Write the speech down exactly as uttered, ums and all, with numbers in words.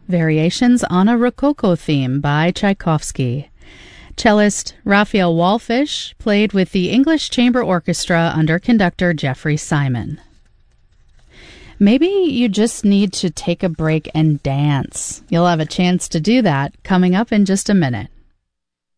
Variations on a Rococo Theme by Tchaikovsky. Cellist Raphael Wallfisch played with the English Chamber Orchestra under conductor Jeffrey Simon. Maybe you just need to take a break and dance. You'll have a chance to do that coming up in just a minute.